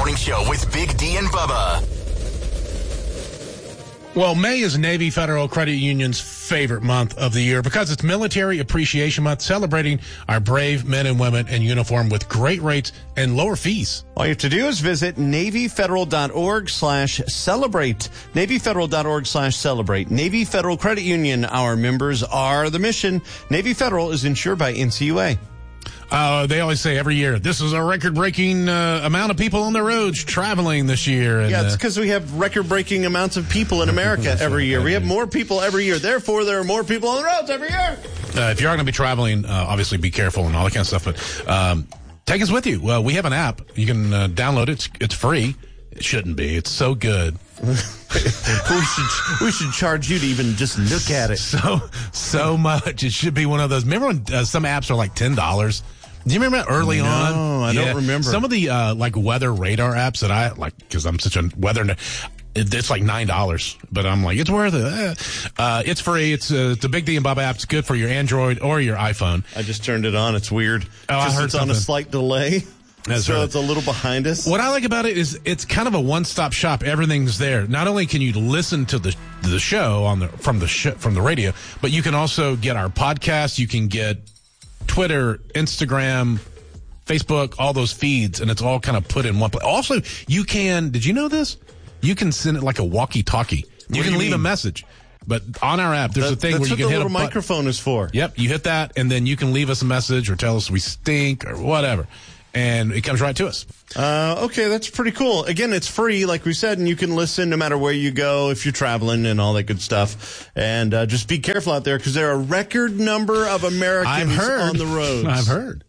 Morning Show with Big D and Bubba. Well, May is Navy Federal Credit Union's favorite month of the year because it's Military Appreciation Month, celebrating our brave men and women in uniform with great rates and lower fees. All you have to do is visit NavyFederal.org/celebrate. NavyFederal.org/celebrate. Navy Federal Credit Union, our members are the mission. Navy Federal is insured by NCUA. They always say every year, this is a record-breaking amount of people on the roads traveling this year. And, yeah, it's because we have record-breaking amounts of people in America every year. We have more people every year. Therefore, there are more people on the roads every year. If you are going to be traveling, obviously be careful and all that kind of stuff. But take us with you. Well, we have an app. You can download it. It's free. It shouldn't be. It's so good. we should charge you to even just look at it. So much. It should be one of those. Remember when some apps are like $10? Do you remember that early on? No, I don't remember. Some of the like weather radar apps that I like, because I'm such a weather nerd, it's like $9, but I'm like, it's worth it. It's free. It's the Big D and Bubba app. It's good for your Android or your iPhone. I just turned it on. It's weird. I heard it's something. On a slight delay. So it's a little behind us. What I like about it is it's kind of a one-stop shop. Everything's there. Not only can you listen to the show from the radio, but you can also get our podcast. You can get Twitter, Instagram, Facebook, all those feeds, and it's all kind of put in one place. Also, you can, did you know this? You can send it like a walkie-talkie. You can leave a message. But on our app, there's a thing where you can hit a button. That's what the little microphone is for. Yep, you hit that, and then you can leave us a message or tell us we stink or whatever. And it comes right to us. Okay, that's pretty cool. Again, it's free, like we said, and you can listen no matter where you go if you're traveling and all that good stuff. And just be careful out there because there are a record number of Americans on the roads. I've heard.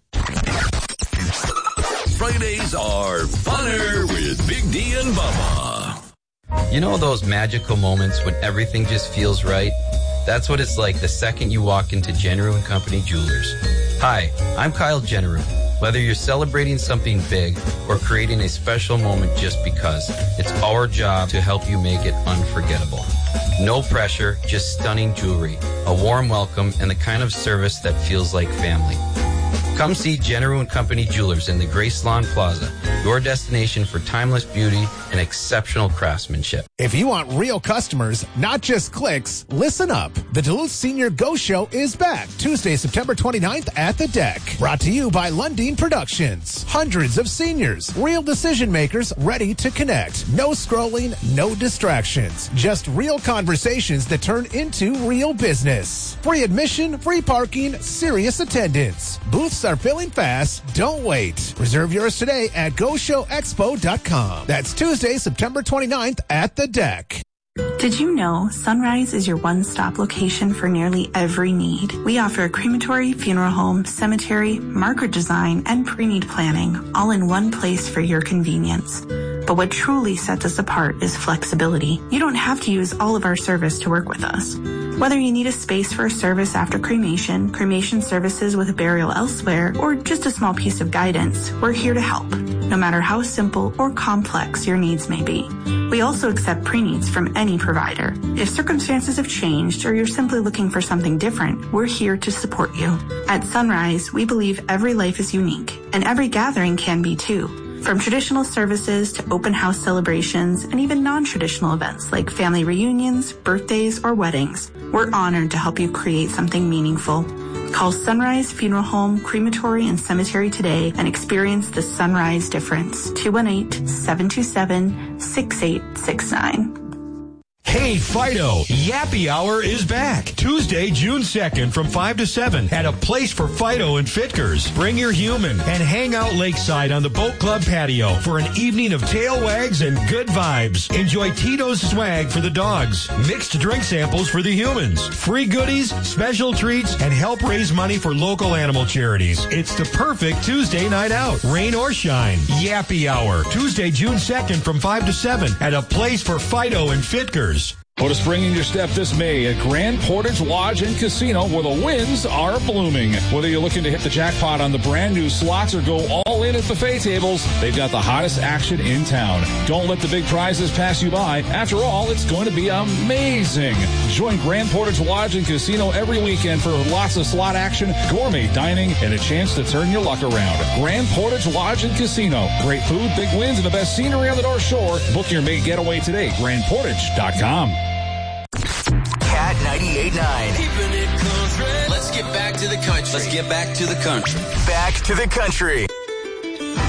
Fridays are funner with Big D and Bubba. You know those magical moments when everything just feels right? That's what it's like the second you walk into Generu & Company Jewelers. Hi, I'm Kyle Generu. Whether you're celebrating something big or creating a special moment just because, it's our job to help you make it unforgettable. No pressure, just stunning jewelry, a warm welcome, and the kind of service that feels like family. Come see Generu & Company Jewelers in the Grace Lawn Plaza, your destination for timeless beauty and exceptional craftsmanship. If you want real customers, not just clicks, listen up. The Duluth Senior Go Show is back Tuesday, September 29th at the Deck. Brought to you by Lundeen Productions. Hundreds of seniors, real decision makers ready to connect. No scrolling, no distractions. Just real conversations that turn into real business. Free admission, free parking, serious attendance. Booths are filling fast. Don't wait. Reserve yours today at GoShowExpo.com. That's Tuesday, September 29th at the Deck. Did you know Sunrise is your one-stop location for nearly every need? We offer a crematory, funeral home, cemetery, marker design, and pre-need planning, all in one place for your convenience. But what truly sets us apart is flexibility. You don't have to use all of our service to work with us. Whether you need a space for a service after cremation, cremation services with a burial elsewhere, or just a small piece of guidance, we're here to help, no matter how simple or complex your needs may be. We also accept pre-needs from any provider. If circumstances have changed or you're simply looking for something different, we're here to support you. At Sunrise, we believe every life is unique, and every gathering can be too. From traditional services to open house celebrations and even non-traditional events like family reunions, birthdays, or weddings, we're honored to help you create something meaningful. Call Sunrise Funeral Home, Crematory, and Cemetery today and experience the Sunrise difference. 218-727-6869. Hey, Fido, Yappy Hour is back. Tuesday, June 2nd from 5 to 7 at a place for Fido and Fitkers. Bring your human and hang out lakeside on the Boat Club patio for an evening of tail wags and good vibes. Enjoy Tito's swag for the dogs, mixed drink samples for the humans, free goodies, special treats, and help raise money for local animal charities. It's the perfect Tuesday night out, rain or shine. Yappy Hour, Tuesday, June 2nd from 5 to 7 at a place for Fido and Fitkers. Put a spring in your step this May at Grand Portage Lodge and Casino, where the winds are blooming. Whether you're looking to hit the jackpot on the brand new slots or go all in at buffet tables, they've got the hottest action in town. Don't let the big prizes pass you by. After all, it's going to be amazing. Join Grand Portage Lodge and Casino every weekend for lots of slot action, gourmet dining, and a chance to turn your luck around. Grand Portage Lodge and Casino. Great food, big wins, and the best scenery on the North Shore. Book your May getaway today. GrandPortage.com. Cat 98.9. Keeping it country. Let's get back to the country. Back to the country.